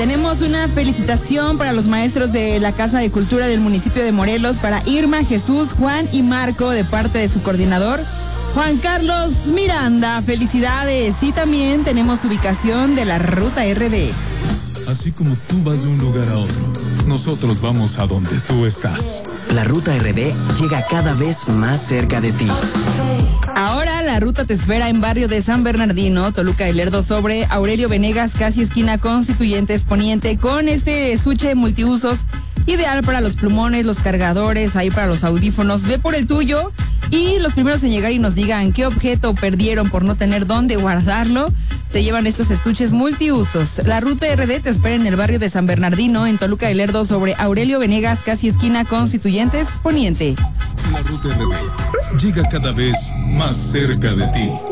Tenemos una felicitación para los maestros de la Casa de Cultura del municipio de Morelos, para Irma, Jesús, Juan y Marco, de parte de su coordinador, Juan Carlos Miranda. Felicidades. Y también tenemos ubicación de la Ruta RD. Así como tú vas de un lugar a otro, nosotros vamos a donde tú estás. La Ruta RD llega cada vez más cerca de ti. Ahora la ruta te espera en barrio de San Bernardino, Toluca del Lerdo, sobre Aurelio Venegas, casi esquina Constituyentes Poniente, con este estuche multiusos, ideal para los plumones, los cargadores, ahí para los audífonos. Ve por el tuyo y los primeros en llegar y nos digan qué objeto perdieron por no tener dónde guardarlo, se llevan estos estuches multiusos. La Ruta RD te espera en el barrio de San Bernardino, en Toluca del Lerdo, sobre Aurelio Venegas, casi esquina Constituyentes Poniente. La Ruta RD llega cada vez más cerca de ti.